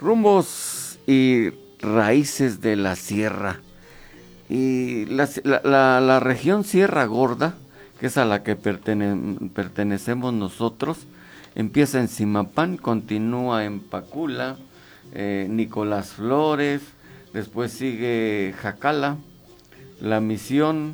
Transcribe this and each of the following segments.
Rumbos y raíces de la sierra. Y la región Sierra Gorda, que es a la que pertenecemos nosotros, empieza en Zimapán, continúa en Pacula, Nicolás Flores, después sigue Jacala, La Misión,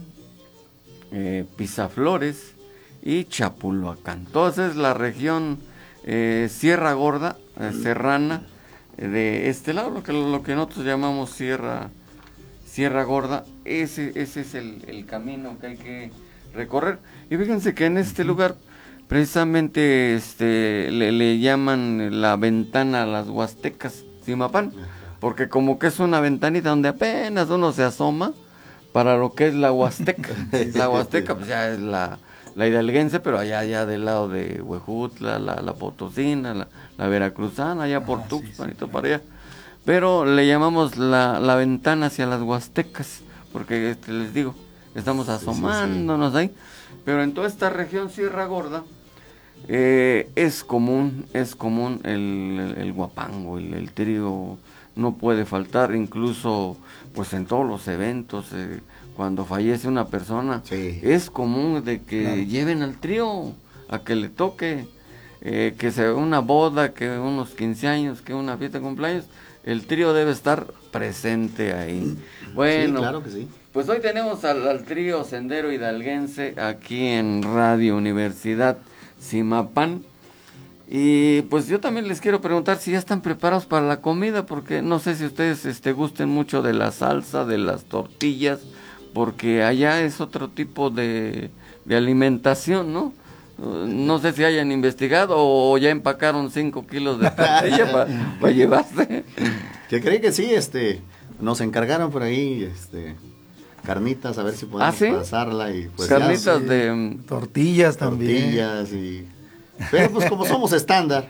Pisaflores y Chapulhuacán. Entonces es la región Sierra Gorda, serrana, de este lado, lo que nosotros llamamos Sierra Gorda. Ese es el camino que hay que recorrer. Y fíjense que en este lugar precisamente le llaman la ventana a las Huastecas, Zimapán, porque como que es una ventanita donde apenas uno se asoma para lo que es la Huasteca. La Huasteca pues ya es la hidalguense, pero allá del lado de Huejutla, la Potosina, la veracruzana, allá por Tuxpan y todo para allá. Pero le llamamos la ventana hacia las Huastecas, porque les digo, estamos asomándonos ahí. Pero en toda esta región Sierra Gorda es común el guapango, el trío no puede faltar, incluso pues en todos los eventos, cuando fallece una persona, es común de que lleven al trío a que le toque, que sea una boda, que unos 15 años, que una fiesta de cumpleaños, el trío debe estar presente ahí. Bueno, sí, claro que sí. Pues hoy tenemos al trío Sendero Hidalguense aquí en Radio Universidad Zimapán. Y pues yo también les quiero preguntar si ya están preparados para la comida, porque no sé si ustedes gusten mucho de la salsa, de las tortillas, porque allá es otro tipo de alimentación, ¿no? No sé si hayan investigado o ya empacaron 5 kilos de tortilla para llevarse. Que cree que sí, nos encargaron por ahí, carnitas, a ver si podemos pasarla y pues carnitas de tortillas también. Tortillas pero pues como somos estándar.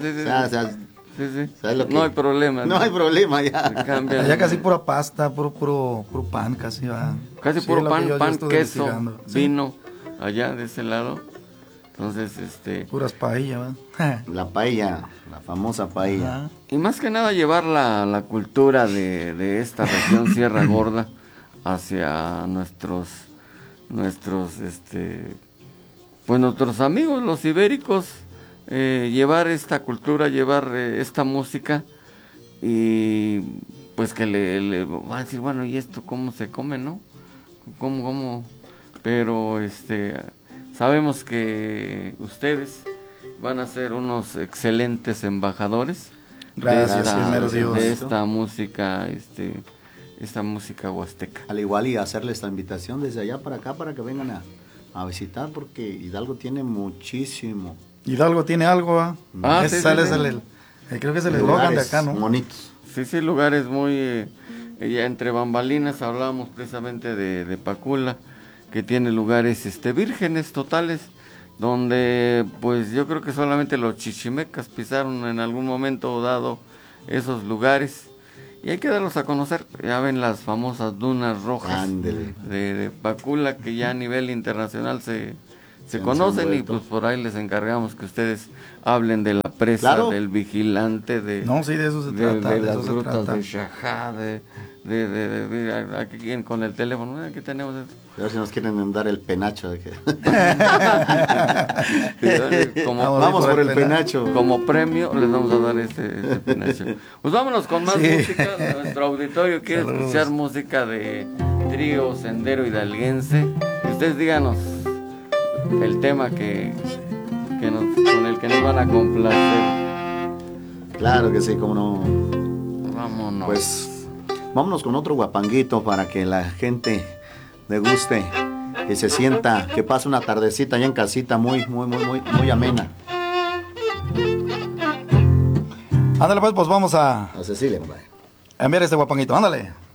No hay problema. No hay problema ya. Allá casi pura pasta, puro pan casi va. Casi puro pan, queso, vino, allá de ese lado. Entonces, puras paellas, ¿va? La paella, la famosa paella. Ajá. Y más que nada llevar la cultura de esta región Sierra Gorda hacia nuestros amigos, los ibéricos, llevar esta cultura, llevar esta música, y pues que le van a decir, bueno, ¿y esto cómo se come, no? ¿Cómo? Pero sabemos que ustedes van a ser unos excelentes embajadores. Gracias, de esta música, esta música huasteca. Al igual y hacerles esta invitación desde allá para acá para que vengan a visitar, porque Hidalgo tiene muchísimo. Hidalgo tiene algo, ¿va? Creo que es el eslogan de acá, ¿no? Bonitos. Sí, lugares muy... ya entre bambalinas hablábamos precisamente de Pacula, que tiene lugares vírgenes totales, donde pues yo creo que solamente los chichimecas pisaron en algún momento dado esos lugares, y hay que darlos a conocer. Ya ven las famosas dunas rojas de Pacula, que ya a nivel internacional se conocen, y pues por ahí les encargamos que ustedes hablen de la presa, del Vigilante, de eso se trata, de las grutas de Xajá, aquí con el teléfono, aquí tenemos eso. A ver si nos quieren dar el penacho. Vamos por el penacho. Como premio les vamos a dar este penacho. Pues vámonos con más música. Nuestro auditorio quiere escuchar música de trío Sendero Hidalguense. Y ustedes díganos el tema con el que nos van a complacer. Claro que sí, cómo no. Vámonos. Pues vámonos con otro guapanguito para que la gente deguste, que se sienta, que pase una tardecita allá en casita muy amena. Ándale pues vamos a Cecilia, compadre. enviar este guapanguito, ándale.